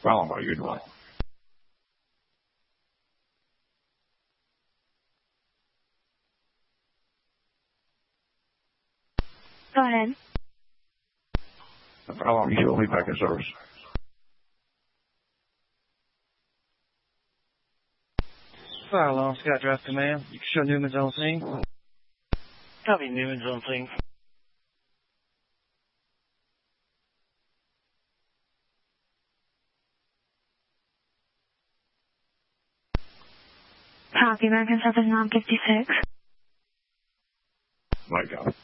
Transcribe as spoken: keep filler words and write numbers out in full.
Well, what are you doing? Go ahead. How long you will be back in service? Fire alarm, Scott Draft Command. You can show Newman's on scene. Copy, Newman's on scene. Copy, American Southern nine fifty-six. My God.